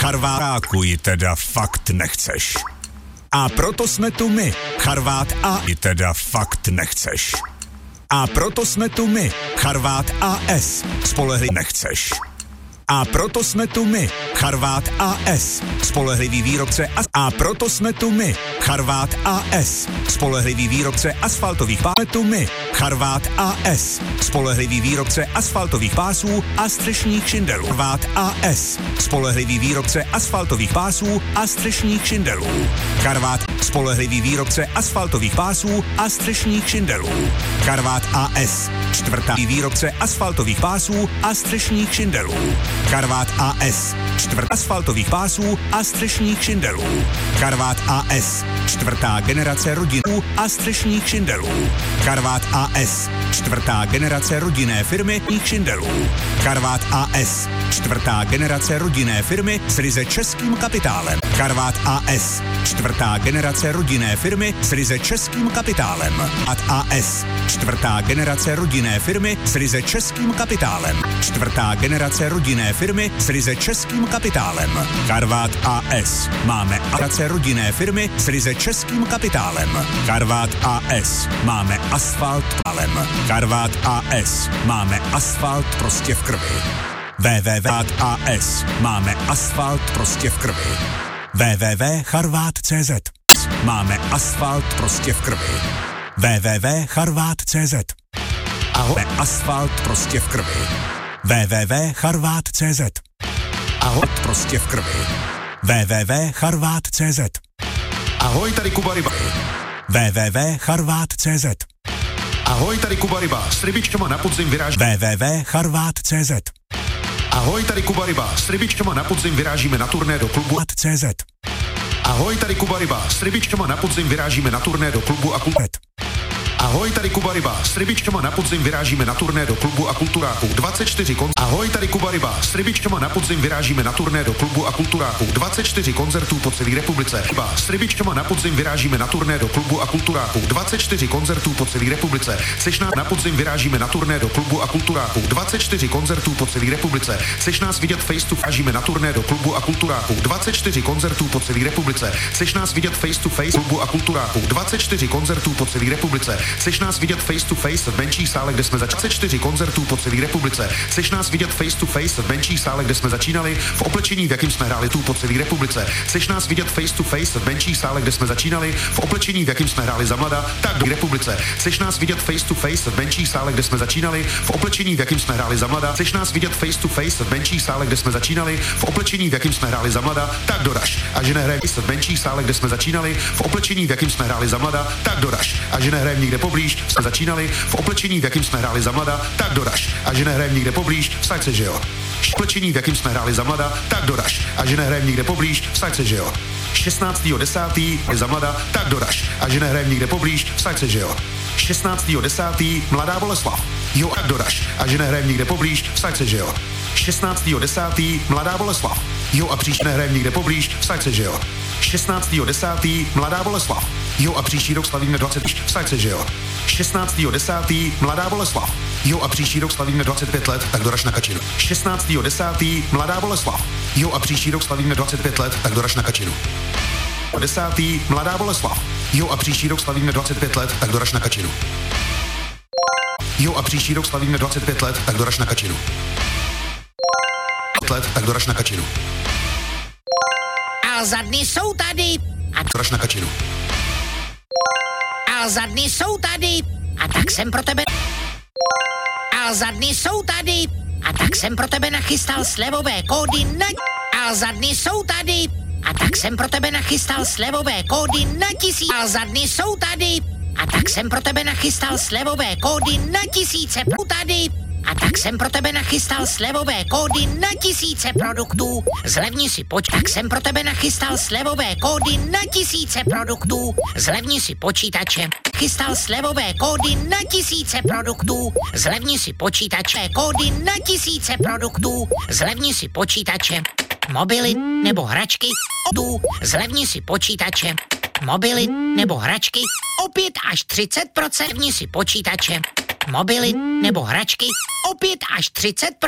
Charvátákuj teda fakt nechceš. A proto jsme tu my, Charvát A. I teda fakt nechceš. A proto jsme tu my, Charvát AS. Spolehlivý nechceš. A proto jsme tu my, Charvát AS, spolehlivý výrobce a proto jsme tu my, Charvát AS, spolehlivý výrobce asfaltových pásů. Jsme tu my, Charvát AS, spolehlivý výrobce asfaltových pásů a střešních šindelů. Charvát AS, spolehlivý výrobce asfaltových pásů a střešních šindelů. Charvát, spolehlivý výrobce asfaltových pásů a střešních šindelů. Charvát AS, čtvrtá výrobce asfaltových pásů a střešních šindelů. Charvát AS, čtvrt asfaltových pásů a střešních šindelů. Charvát AS, čtvrtá generace rodinů a střešních šindelů. Charvát AS, čtvrtá generace rodinné firmy šindelů. Charvát AS, čtvrtá generace rodinné firmy s ryze českým kapitálem. Charvát AS, čtvrtá generace rodinné firmy s ryze českým kapitálem. Charvát AS, čtvrtá generace rodinné firmy s ryze českým kapitálem. Čtvrtá generace rodinné firmy s ryze českým kapitálem. Charvát AS. Máme generace rodinné firmy s ryze českým kapitálem. Charvát AS. Máme asfalt palem. Charvát AS. Máme asfalt prostě v krvi. www.as. Máme asfalt prostě v krvi. www.charvat.cz. Máme asfalt prostě v krvi. www.charvat.cz. Ahoj, asfalt prostě v krvi. www.charvat.cz. Ahoj, prostě v krvi. www.charvat.cz. Ahoj, tady Kuba Ryba. www.charvat.cz. Ahoj, tady Kuba Ryba. S rybičkama na podzim vyrážíme. www.charvat.cz. Ahoj, tady Kuba Ryba. S rybičkama na podzim vyrážíme na turné do klubu. CZ. Ahoj, tady Kuba Ryba. S rybičkama na podzim vyrážíme na turné do klubu a kulturáku. Ahoj, tady Kuba Ryba. S rybičkama na podzim vyrážíme na turné do klubu a kulturáku. 24 Ahoj, tady Kuba Ryba. S rybičkama na podzim vyrážíme na turné do klubu a kulturáku. 24 koncertů po celé republice. S rybičkama na podzim vyrážíme na turné do klubu a kulturáku. 24 koncertů po celé republice. Seš nás na podzim vyrážíme na turné do klubu a kulturáku. 24 koncertů po celé republice. Seš nás vidět face to vyrážíme na turné do klubu a kulturáku. 24 koncertů po celé republice. Seš nás vidět face to face klubu a kulturáku. 24 koncertů po celé republice. Seš nás vidět face to face v menší sále, kde jsme začali. 24 koncertů po celé republice. Seš nás vidět face to face v menší sále, kde jsme začínali, v oblečení, v jakým jsme hráli tu po celé republice. Seš nás vidět face to face v menší sále, kde jsme začínali, v oblečení, v jakým jsme hráli za mlada, tak do republice. Seš nás vidět face to face v menší sále, kde jsme začínali, v oblečení, v jakým jsme hráli za mlada. Seš nás vidět face to face v menší sále, kde jsme začínali, v oblečení, v jakým jsme hráli za mlada, tak doraž. A že nehrajem v menší sále, kde jsme začínali, v oblečení, v jakým jsme hráli za mlada, tak doraž. A že nehrajem nikde poblíž, jsme začínali, v oblečení, v jakým jsme hráli za mlada, tak doraž. A že nehrajem nikde poblíž, vsaď se, že jo. V oblečení, v jakým jsme hráli za mlada, tak doraž. A že nehrajem nikde poblíž, vsaď se, že jo. 16.10. za mlada, tak doraž. A že nehrajem nikde poblíž, vsaď se, že jo. 16.10. Mladá Boleslav. Jo, tak doraž. A že nehrajem nikde poblíž, vsaď se, že jo. 16.10. Mladá Boleslav. Jo, a příště nehrajem nikde poblíž, vsaď se, že jo. 16.10. Mladá Boleslav. Jo, a příští rok slavíme 20, vsaď se, že jo. 16.10. Mladá Boleslav. Jo, a příští rok slavíme 25 let, tak doraž na Kačinu. 16.10. Mladá Boleslav. Jo, a příští rok slavíme 25 let, tak doraž na Kačinu. 10. Mladá Boleslav. Jo, a příští rok slavíme 25 let, tak doraž na Kačinu. Jo, a příští rok slavíme 25 let, tak doraž na Kačinu. Tak doraž na Kačinu. A za dny jsou tady. A doraž na Kačinu. A za dny jsou tady. A tak jsem pro tebe. A za dny jsou tady. A tak jsem pro tebe nachystal slevové kódy na. A za dny jsou tady. A tak jsem pro tebe nachystal slevové kódy na 1000. A za dny jsou tady. A tak jsem pro tebe nachystal slevové kódy na 1000 tady. A tak jsem pro tebe nachystal slevové kódy na 1000 produktů. Zlevni si tak jsem pro tebe nachystal slevové kódy na 1000 produktů. Zlevni si počítače. Chystal slevové kódy na 1000 produktů. Zlevni si počítače. Kódy na 1000 produktů. Zlevni si počítače. Mobily nebo hračky. Zlevni si počítače. Mobily nebo hračky o 5 až 30%. Zlevni si počítače. Mobily nebo hračky o 5 až 30%.